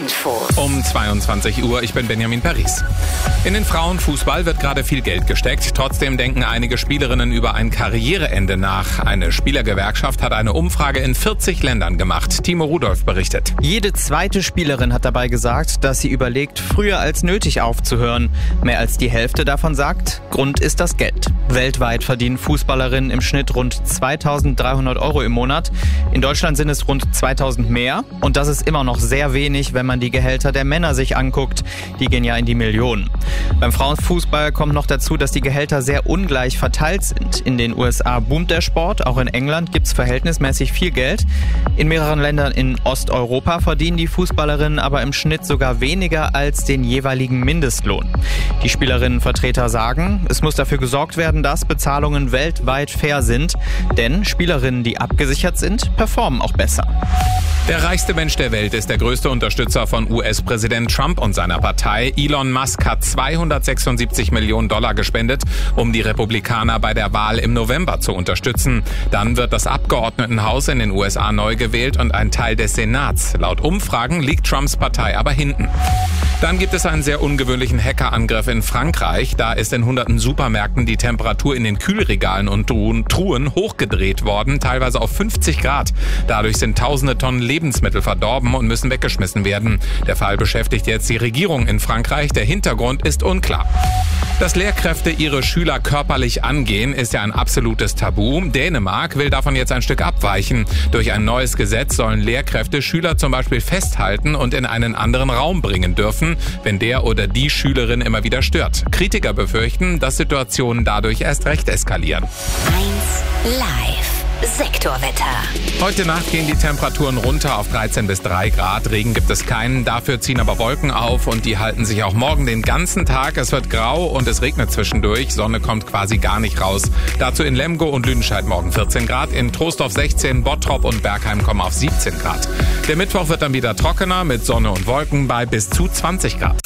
Info. Um 22 Uhr, ich bin Benjamin Paris. In den Frauenfußball wird gerade viel Geld gesteckt. Trotzdem denken einige Spielerinnen über ein Karriereende nach. Eine Spielergewerkschaft hat eine Umfrage in 40 Ländern gemacht. Timo Rudolph berichtet. Jede zweite Spielerin hat dabei gesagt, dass sie überlegt, früher als nötig aufzuhören. Mehr als die Hälfte davon sagt, Grund ist das Geld. Weltweit verdienen Fußballerinnen im Schnitt rund 2.300 Euro im Monat. In Deutschland sind es rund 2.000 mehr. Und das ist immer noch sehr wenig, wenn man die Gehälter der Männer sich anguckt. Die gehen ja in die Millionen. Beim Frauenfußball kommt noch dazu, dass die Gehälter sehr ungleich verteilt sind. In den USA boomt der Sport, auch in England gibt es verhältnismäßig viel Geld. In mehreren Ländern in Osteuropa verdienen die Fußballerinnen aber im Schnitt sogar weniger als den jeweiligen Mindestlohn. Die Spielerinnenvertreter sagen, es muss dafür gesorgt werden, dass Bezahlungen weltweit fair sind. Denn Spielerinnen, die abgesichert sind, performen auch besser. Der reichste Mensch der Welt ist der größte Unterstützer von US-Präsident Trump und seiner Partei. Elon Musk hat $276 Millionen gespendet, um die Republikaner bei der Wahl im November zu unterstützen. Dann wird das Abgeordnetenhaus in den USA neu gewählt und ein Teil des Senats. Laut Umfragen liegt Trumps Partei aber hinten. Dann gibt es einen sehr ungewöhnlichen Hackerangriff in Frankreich. Da ist in hunderten Supermärkten die Temperatur in den Kühlregalen und Truhen hochgedreht worden, teilweise auf 50 Grad. Dadurch sind tausende Tonnen Lebensmittel verdorben und müssen weggeschmissen werden. Der Fall beschäftigt jetzt die Regierung in Frankreich. Der Hintergrund ist unklar. Dass Lehrkräfte ihre Schüler körperlich angehen, ist ja ein absolutes Tabu. Dänemark will davon jetzt ein Stück abweichen. Durch ein neues Gesetz sollen Lehrkräfte Schüler zum Beispiel festhalten und in einen anderen Raum bringen dürfen, wenn der oder die Schülerin immer wieder stört. Kritiker befürchten, dass Situationen dadurch erst recht eskalieren. 1 Live. Sektorwetter. Heute Nacht gehen die Temperaturen runter auf 13 bis 3 Grad. Regen gibt es keinen, dafür ziehen aber Wolken auf und die halten sich auch morgen den ganzen Tag. Es wird grau und es regnet zwischendurch. Sonne kommt quasi gar nicht raus. Dazu in Lemgo und Lüdenscheid morgen 14 Grad, in Troisdorf 16, Bottrop und Bergheim kommen auf 17 Grad. Der Mittwoch wird dann wieder trockener mit Sonne und Wolken bei bis zu 20 Grad.